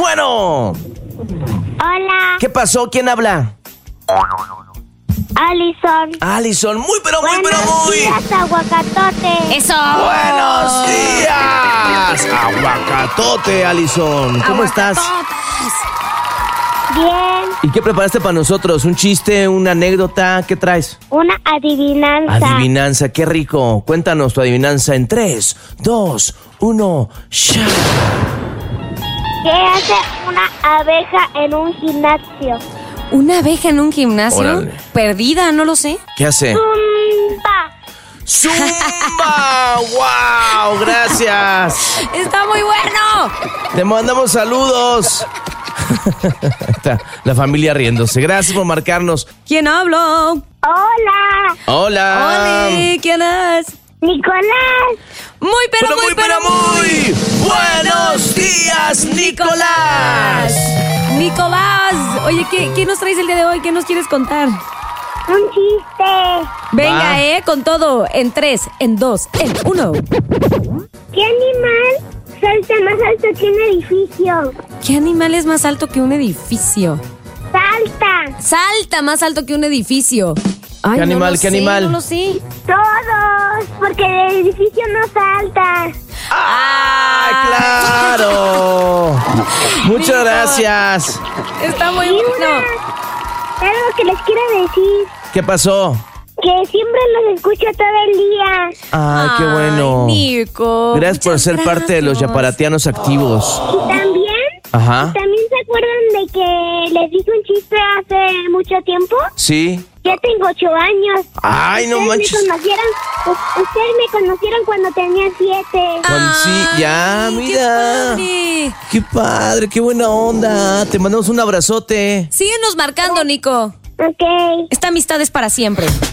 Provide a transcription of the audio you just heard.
bueno. Hola. ¿Qué pasó? ¿Quién habla? Alison. Muy. Buenos días, aguacatote. ¡Eso! ¡Buenos días! Aguacatote, Alison. ¿Cómo estás? Bien. ¿Y qué preparaste para nosotros? ¿Un chiste, una anécdota? ¿Qué traes? Una adivinanza. Adivinanza, qué rico. Cuéntanos tu adivinanza en 3, 2, 1, ¡ya! ¿Qué hace una abeja en un gimnasio? ¿Una abeja en un gimnasio? Órale. Perdida, no lo sé. ¿Qué hace? ¡Zumba! ¡Wow! ¡Gracias! ¡Está muy bueno! Te mandamos saludos. Está la familia riéndose. Gracias por marcarnos. ¿Quién habló? Hola. Hola. Hola, ¿quién es? Nicolás. Muy buenos días, Nicolás. Nicolás, oye, ¿qué nos traes el día de hoy? ¿Qué nos quieres contar? Un chiste. Venga, con todo. En 3, en 2, en 1. ¿Qué animal salta más alto que un edificio? ¿Qué animal es más alto que un edificio? Salta. Salta más alto que un edificio. Ay, ¿Qué animal? No lo ¿Qué sé, animal? No lo sé. Todos, porque el edificio no salta. ¡Ah, claro! Muchas gracias. Está muy Y bueno. algo que les quiero decir, ¿Qué pasó? que siempre los escucho todo el día. Ay, qué bueno. Nico. Gracias por muchas ser parte de los gracias. yaparatianos activos. Y también, Ajá. ¿también se acuerdan de que les dije un chiste hace mucho tiempo? ¿Sí? Ya tengo 8 años. Ay, no manches. Ustedes me conocieron cuando tenía 7. Sí, ya, Ay, mira. Qué padre. Qué padre, qué buena onda. Te mandamos un abrazote. Síguenos marcando, Nico. Ok. Esta amistad es para siempre.